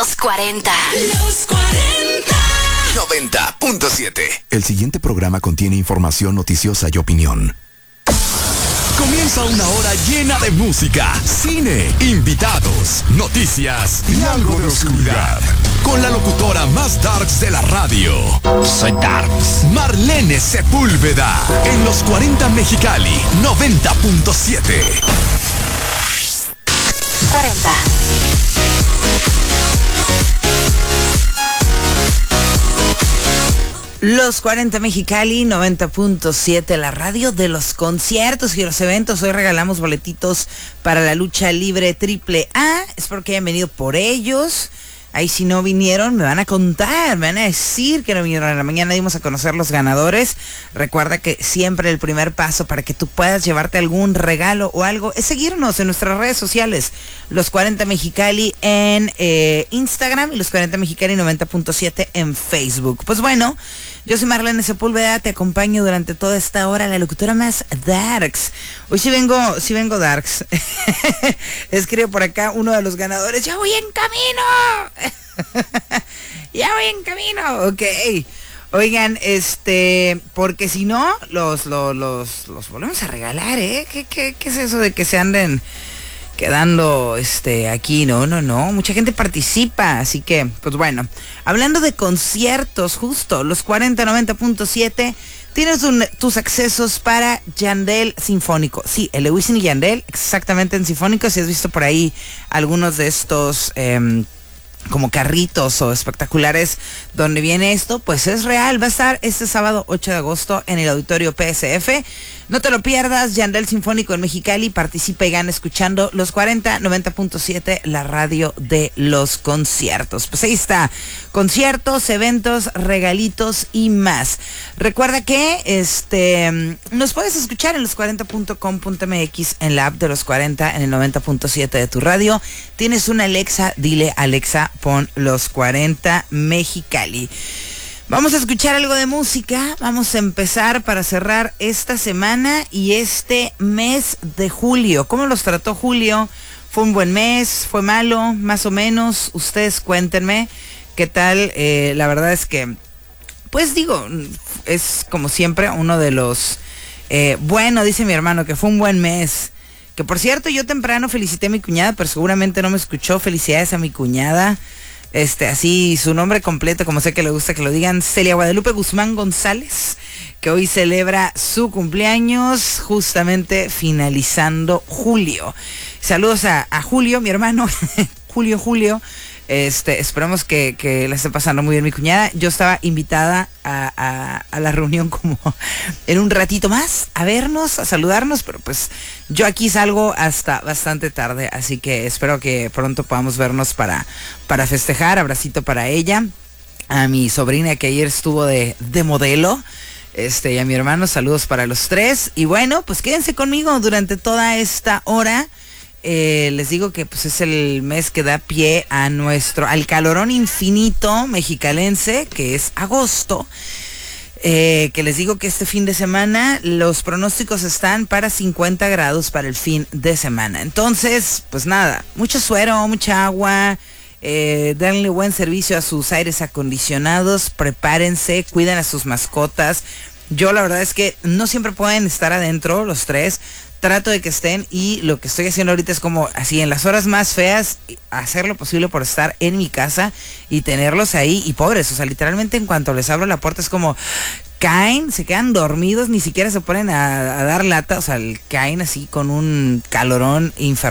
Los 40. Los 40. 90.7. El siguiente programa contiene información noticiosa y opinión. Comienza una hora llena de música, cine, invitados, noticias y algo de oscuridad. Con la locutora más darks de la radio. Soy Darks. Marlene Sepúlveda. En los 40 Mexicali, 90.7. 40. Los 40 Mexicali, 90.7, la radio de los conciertos y los eventos. Hoy regalamos boletitos para la lucha libre AAA. Espero que hayan venido por ellos. Ahí si no vinieron, me van a contar, me van a decir que no vinieron. En la mañana dimos a conocer los ganadores. Recuerda que siempre el primer paso para que tú puedas llevarte algún regalo o algo es seguirnos en nuestras redes sociales. Los 40 Mexicali en Instagram y los 40 Mexicali 90.7 en Facebook. Pues bueno, yo soy Marlene Sepúlveda, te acompaño durante toda esta hora, la locutora más darks. Hoy sí vengo darks. Escribe por acá uno de los ganadores, ¡ya voy en camino! ¡Ya voy en camino! Ok. Oigan, porque si no, los volvemos a regalar, ¿eh? ¿Qué es eso de que se anden quedando aquí? No, mucha gente participa, así que, pues bueno, hablando de conciertos, justo, los 4090.7, tienes tus accesos para Yandel Sinfónico. Sí, el Wisin y Yandel, exactamente en Sinfónico. Si has visto por ahí algunos de estos como carritos o espectaculares donde viene esto, pues es real. Va a estar este sábado 8 de agosto en el Auditorio PSF. No te lo pierdas, Yandel Sinfónico en Mexicali. Participa y gana escuchando los 40, 90.7, la radio de los conciertos. Pues ahí está, conciertos, eventos, regalitos y más. Recuerda que nos puedes escuchar en los40.com.mx, en la app de los 40, en el 90.7 de tu radio. Tienes una Alexa, dile Alexa, pon los 40 Mexicali. Vamos a escuchar algo de música. Vamos a empezar para cerrar esta semana y este mes de julio. ¿Cómo los trató julio? ¿Fue un buen mes? ¿Fue malo? Más o menos. Ustedes cuéntenme qué tal. La verdad es que, pues digo, es como siempre uno de los... bueno, dice mi hermano que fue un buen mes. Que por cierto, yo temprano felicité a mi cuñada, pero seguramente no me escuchó. Felicidades a mi cuñada. Así su nombre completo, como sé que le gusta que lo digan, Celia Guadalupe Guzmán González, que hoy celebra su cumpleaños, justamente finalizando julio. Saludos a Julio, mi hermano, Julio. Esperamos que la esté pasando muy bien mi cuñada. Yo estaba invitada a la reunión como en un ratito más, a vernos, a saludarnos, pero pues yo aquí salgo hasta bastante tarde, así que espero que pronto podamos vernos para festejar. Abracito para ella, a mi sobrina que ayer estuvo de modelo, y a mi hermano, saludos para los tres. Y bueno, pues quédense conmigo durante toda esta hora. Les digo que pues es el mes que da pie al calorón infinito mexicalense, que es agosto. Que les digo que este fin de semana los pronósticos están para 50 grados para el fin de semana. Entonces, pues nada, mucho suero, mucha agua, denle buen servicio a sus aires acondicionados, prepárense, cuiden a sus mascotas. Yo la verdad es que no siempre pueden estar adentro los tres. Trato de que estén, y lo que estoy haciendo ahorita es como así en las horas más feas, hacer lo posible por estar en mi casa y tenerlos ahí, y pobres, o sea, literalmente en cuanto les abro la puerta es como caen, se quedan dormidos, ni siquiera se ponen a dar lata, o sea, caen así con un calorón infernal.